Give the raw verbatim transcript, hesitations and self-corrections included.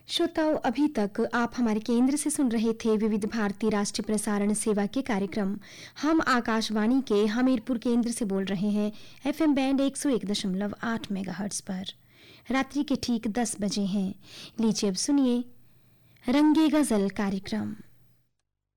श्रोताओं, अभी तक आप हमारे केंद्र से सुन रहे थे विविध भारती राष्ट्रीय प्रसारण सेवा के कार्यक्रम। हम आकाशवाणी के हमीरपुर केंद्र से बोल रहे हैं एफएम बैंड एक सौ एक दशमलव आठ मेगाहर्ट्ज पर। रात्रि के ठीक दस बजे हैं। लीजिए अब सुनिए रंगे गजल कार्यक्रम।